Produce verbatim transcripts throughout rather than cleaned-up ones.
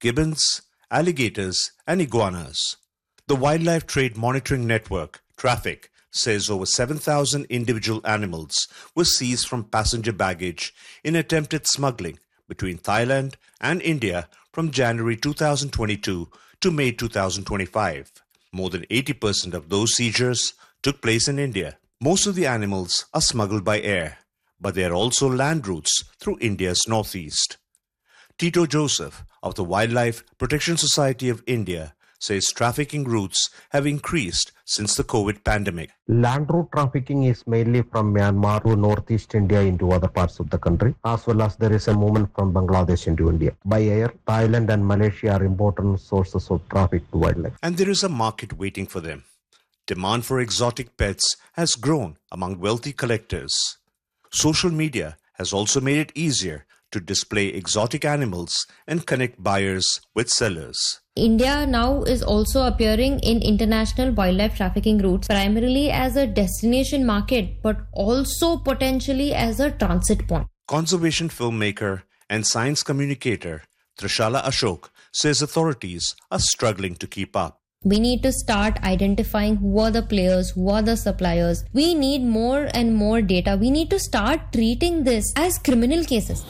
gibbons, alligators, and iguanas. The Wildlife Trade Monitoring Network, TRAFFIC, says over seven thousand individual animals were seized from passenger baggage in attempted smuggling between Thailand and India from January two thousand twenty-two to May two thousand twenty-five. More than eighty percent of those seizures took place in India. Most of the animals are smuggled by air, but there are also land routes through India's northeast. Tito Joseph of the Wildlife Protection Society of India says trafficking routes have increased since the COVID pandemic. Land route trafficking is mainly from Myanmar to northeast India into other parts of the country, as well as there is a movement from Bangladesh into India. By air, Thailand and Malaysia are important sources of traffic to wildlife. And there is a market waiting for them. Demand for exotic pets has grown among wealthy collectors. Social media has also made it easier to display exotic animals and connect buyers with sellers. India now is also appearing in international wildlife trafficking routes, primarily as a destination market, but also potentially as a transit point. Conservation filmmaker and science communicator Trishala Ashok says authorities are struggling to keep up. We need to start identifying who are the players, who are the suppliers. We need more and more data. We need to start treating this as criminal cases.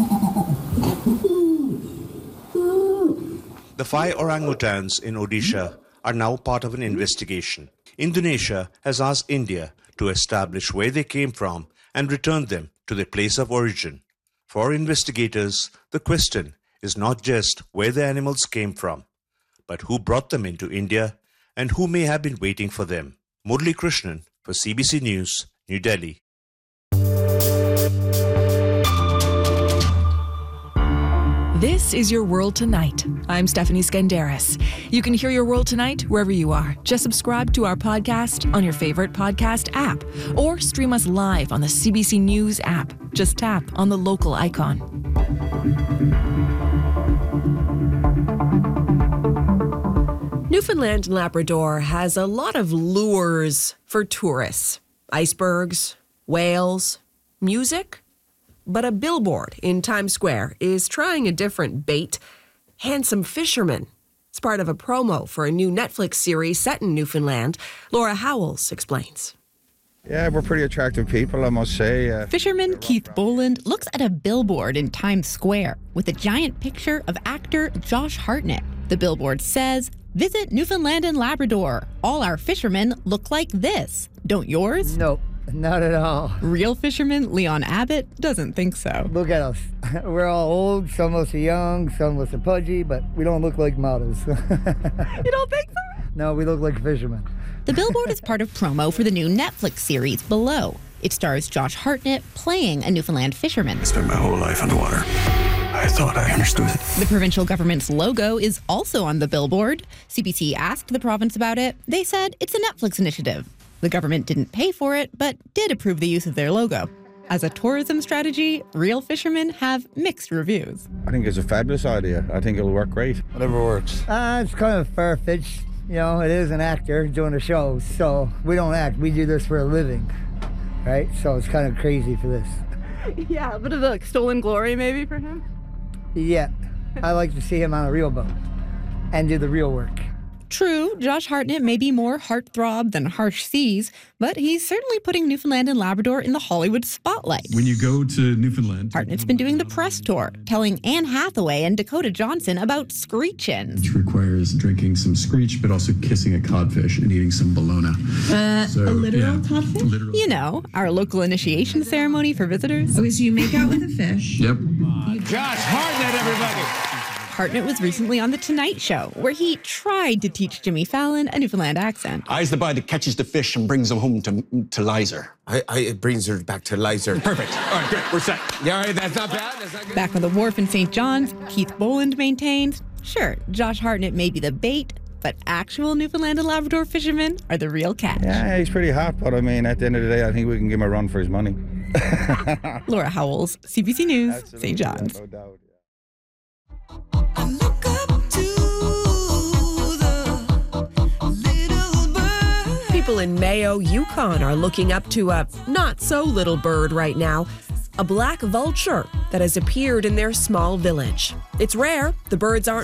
The five orangutans in Odisha are now part of an investigation. Indonesia has asked India to establish where they came from and return them to their place of origin. For investigators, the question is not just where the animals came from, but who brought them into India and who may have been waiting for them. Murali Krishnan for C B C News, New Delhi. This is Your World Tonight. I'm Stephanie Skandaris. You can hear Your World Tonight wherever you are. Just subscribe to our podcast on your favorite podcast app or stream us live on the C B C News app. Just tap on the local icon. Newfoundland and Labrador has a lot of lures for tourists. Icebergs, whales, music. But a billboard in Times Square is trying a different bait. Handsome Fisherman. It's part of a promo for a new Netflix series set in Newfoundland. Laura Howells explains. Yeah, we're pretty attractive people, I must say. Uh, Fisherman Keith Boland looks at a billboard in Times Square with a giant picture of actor Josh Hartnett. The billboard says, "Visit Newfoundland and Labrador. All our fishermen look like this. Don't yours?" No. Not at all. Real fisherman Leon Abbott doesn't think so. Look at us. We're all old, some of us are young, some of us are pudgy, but we don't look like models. You don't think so? No, we look like fishermen. The billboard is part of promo for the new Netflix series Below. It stars Josh Hartnett playing a Newfoundland fisherman. I spent my whole life underwater. I thought I understood it. The provincial government's logo is also on the billboard. C B C asked the province about it. They said it's a Netflix initiative. The government didn't pay for it, but did approve the use of their logo. As a tourism strategy, Real Fishermen have mixed reviews. I think it's a fabulous idea. I think it'll work great. Whatever works. Uh, it's kind of far-fetched. You know, it is an actor doing a show, so we don't act. We do this for a living, right? So it's kind of crazy for this. Yeah, a bit of like stolen glory maybe for him? Yeah, I like to see him on a real boat and do the real work. True, Josh Hartnett may be more heartthrob than harsh seas, but he's certainly putting Newfoundland and Labrador in the Hollywood spotlight. When you go to Newfoundland... Hartnett's been doing the press tour, telling Anne Hathaway and Dakota Johnson about screech-ins. Which requires drinking some screech, but also kissing a codfish and eating some bologna. Uh, so, a literal yeah, codfish? Literal. You know, our local initiation ceremony for visitors. Okay, so you make out with a fish. Yep. Josh Hartnett, everybody! Hartnett was recently on The Tonight Show, where he tried to teach Jimmy Fallon a Newfoundland accent. I's the boy that catches the fish and brings them home to, to Lizer. I, I, it brings her back to Lizer. Perfect. All right, great. We're set. Yeah, all right, that's not bad. That's not good. Back on the wharf in Saint John's, Keith Boland maintains, sure, Josh Hartnett may be the bait, but actual Newfoundland and Labrador fishermen are the real catch. Yeah, he's pretty hot, but I mean, at the end of the day, I think we can give him a run for his money. Laura Howells, C B C News, Saint John's. Yeah, no doubt. People in Mayo, Yukon are looking up to a not-so-little bird right now, a black vulture that has appeared in their small village. It's rare. The birds aren't